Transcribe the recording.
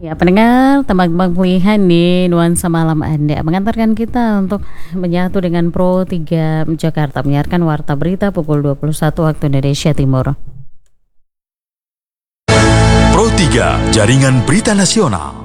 Ya, pendengar, tembak-tembak pilihan di nuansa malam Anda mengantarkan kita untuk menyatu dengan Pro 3 Jakarta menyiarkan Warta Berita pukul 21 waktu Indonesia Timur. Pro 3 Jaringan Berita Nasional.